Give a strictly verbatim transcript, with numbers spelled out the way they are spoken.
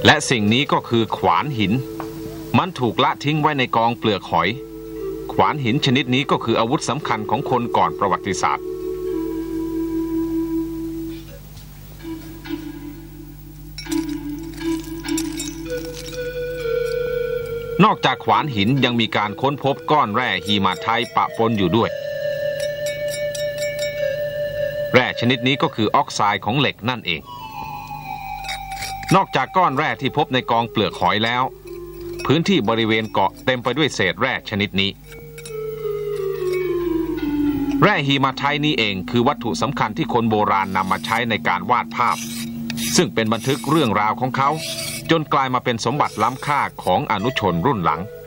และสิ่งนี้ก็คือขวานหินมันถูกละทิ้งไว้ในกองเปลือกหอยขวานหินชนิดนี้ก็คืออาวุธสำคัญของคนก่อนประวัติศาสตร์นอกจากขวานหินยังมีการค้นพบก้อนแร่ฮีมาไทต์ปะปนอยู่ด้วยแร่ชนิดนี้ก็คือออกไซด์ของเหล็กนั่นเองนอกจากก้อนแร่ที่พบในกองเปลือกหอยแล้วพื้นที่บริเวณเกาะเต็มไปด้วยเศษแร่ชนิดนี้แร่ฮีมาไทต์นี้เองคือวัตถุสำคัญที่คนโบราณนำมาใช้ในการวาดภาพซึ่งเป็นบันทึกเรื่องราวของเขาจนกลายมาเป็นสมบัติล้ำค่าของอนุชนรุ่นหลัง